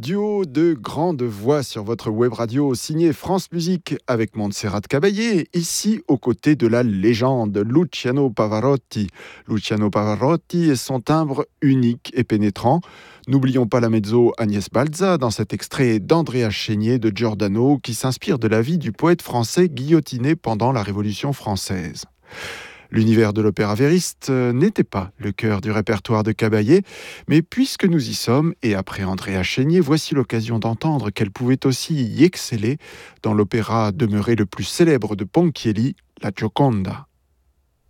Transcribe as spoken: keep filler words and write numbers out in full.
Duo de grandes voix sur votre web radio signé France Musique avec Montserrat Caballé, ici aux côtés de la légende Luciano Pavarotti. Luciano Pavarotti et son timbre unique et pénétrant. N'oublions pas la mezzo Agnès Balza dans cet extrait d'Andrea Chénier de Giordano qui s'inspire de la vie du poète français guillotiné pendant la Révolution française. L'univers de l'opéra vériste n'était pas le cœur du répertoire de Caballé, mais puisque nous y sommes, et après Andrea Chénier, voici l'occasion d'entendre qu'elle pouvait aussi y exceller dans l'opéra demeuré le plus célèbre de Ponchielli, la Gioconda.